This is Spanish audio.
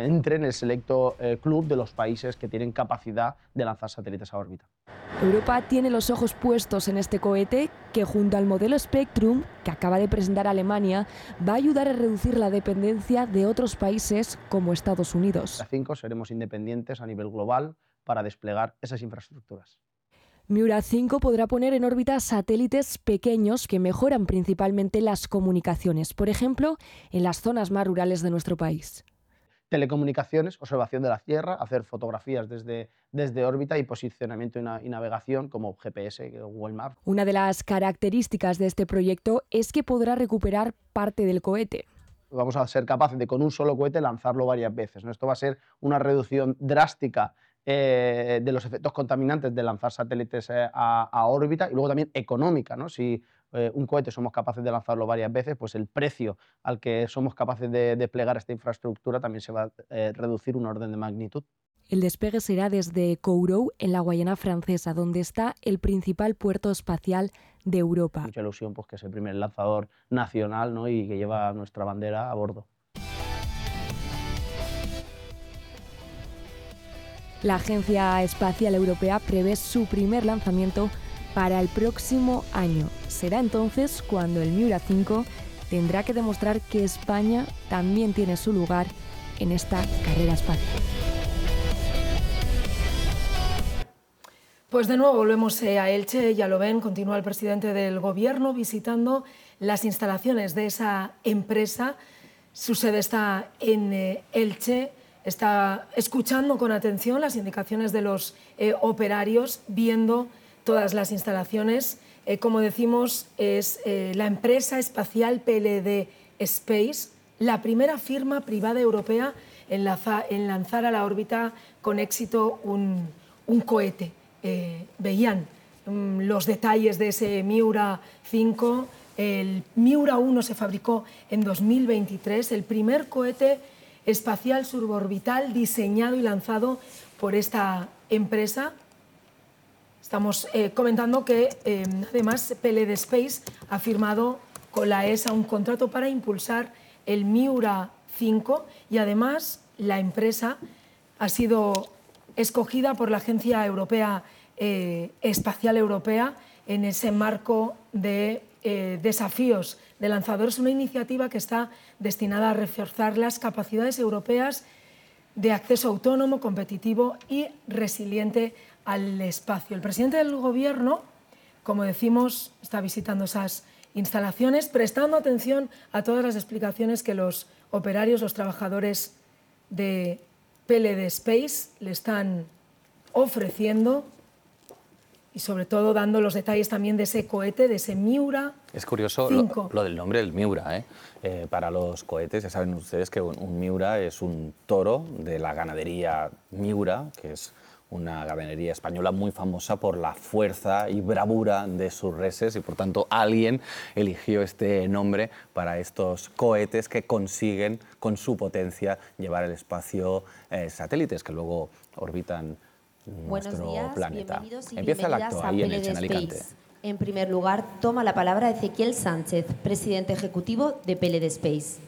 entre en el selecto club de los países que tienen capacidad de lanzar satélites a órbita. Europa tiene los ojos puestos en este cohete que, junto al modelo Spectrum, que acaba de presentar Alemania, va a ayudar a reducir la dependencia de otros países como Estados Unidos. A 5 seremos independientes a nivel global para desplegar esas infraestructuras. Miura 5 podrá poner en órbita satélites pequeños que mejoran principalmente las comunicaciones, por ejemplo, en las zonas más rurales de nuestro país. Telecomunicaciones, observación de la Tierra, hacer fotografías desde órbita y posicionamiento y navegación como GPS o Google Maps. Una de las características de este proyecto es que podrá recuperar parte del cohete. Vamos a ser capaces de con un solo cohete lanzarlo varias veces, ¿no? Esto va a ser una reducción drástica de los efectos contaminantes de lanzar satélites a órbita y luego también económica, ¿no? Si un cohete somos capaces de lanzarlo varias veces, pues el precio al que somos capaces de desplegar esta infraestructura también se va a reducir un orden de magnitud. El despegue será desde Kourou, en la Guayana Francesa, donde está el principal puerto espacial de Europa. Mucha ilusión, pues, que es el primer lanzador nacional, ¿no? Y que lleva nuestra bandera a bordo. La Agencia Espacial Europea prevé su primer lanzamiento para el próximo año. Será entonces cuando el Miura 5 tendrá que demostrar que España también tiene su lugar en esta carrera espacial. Pues de nuevo volvemos a Elche, ya lo ven, continúa el presidente del Gobierno visitando las instalaciones de esa empresa. Su sede está en Elche, está escuchando con atención las indicaciones de los operarios, viendo todas las instalaciones. Como decimos, es la empresa espacial PLD Space, la primera firma privada europea en lanzar a la órbita con éxito un cohete. Veían los detalles de ese Miura 5. El Miura 1 se fabricó en 2023, el primer cohete espacial suborbital diseñado y lanzado por esta empresa. Estamos comentando que además PLD Space ha firmado con la ESA un contrato para impulsar el Miura 5 y además la empresa ha sido escogida por la Agencia Europea Espacial Europea en ese marco de desafíos de lanzadores, una iniciativa que está destinada a reforzar las capacidades europeas de acceso autónomo, competitivo y resiliente al espacio. El presidente del Gobierno, como decimos, está visitando esas instalaciones, prestando atención a todas las explicaciones que los operarios, los trabajadores de PLD Space le están ofreciendo y sobre todo dando los detalles también de ese cohete, de ese Miura 5. Es curioso lo del nombre del Miura, para los cohetes, ya saben ustedes que un Miura es un toro de la ganadería Miura, que es una ganadería española muy famosa por la fuerza y bravura de sus reses y por tanto alguien eligió este nombre para estos cohetes que consiguen con su potencia llevar al espacio satélites que luego orbitan nuestro planeta. Bienvenidos y Empieza el acto ahí en Elche, en PLD Alicante. Space. En primer lugar, toma la palabra Ezequiel Sánchez, presidente ejecutivo de PLD Space.